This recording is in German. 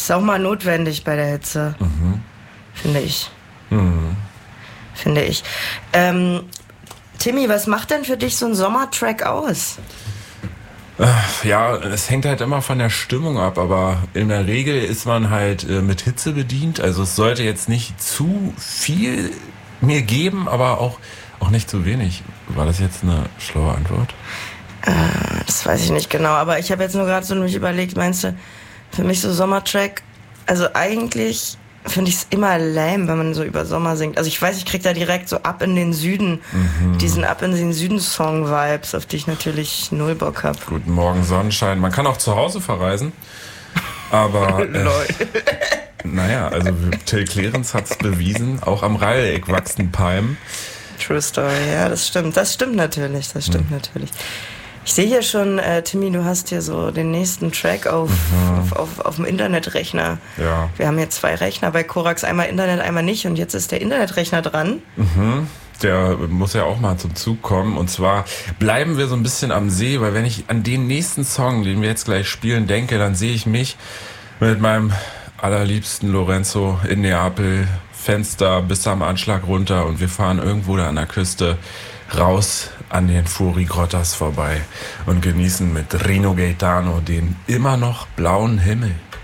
Ist auch mal notwendig bei der Hitze. Finde ich. Finde ich. Timmy, was macht denn für dich so ein Sommertrack aus? Ja, es hängt halt immer von der Stimmung ab, aber in der Regel ist man halt mit Hitze bedient. Also es sollte jetzt nicht zu viel mir geben, aber auch nicht zu wenig. War das jetzt eine schlaue Antwort? Das weiß ich nicht genau, aber ich habe jetzt nur gerade so mich überlegt, meinst du, für mich so Sommertrack, also eigentlich finde ich es immer lame, wenn man so über Sommer singt. Also ich weiß, ich krieg da direkt so Ab in den Süden, diesen Ab in den Süden-Song-Vibes, auf die ich natürlich null Bock habe. Guten Morgen, Sonnenschein. Man kann auch zu Hause verreisen, aber naja, also Till Clarence hat's bewiesen, auch am Rheieck wachsen Palmen. True Story, ja, das stimmt natürlich, Ich sehe hier schon, Timmy, du hast hier so den nächsten Track auf dem Internetrechner. Ja. Wir haben hier 2 Rechner bei Korax, einmal Internet, einmal nicht, und jetzt ist der Internetrechner dran. Der muss ja auch mal zum Zug kommen. Und zwar bleiben wir so ein bisschen am See, weil wenn ich an den nächsten Song, den wir jetzt gleich spielen, denke, dann sehe ich mich mit meinem allerliebsten Lorenzo in Neapel, Fenster bis am Anschlag runter, und wir fahren irgendwo da an der Küste raus an den Furi-Grottas vorbei und genießen mit Rino Gaetano den immer noch blauen Himmel.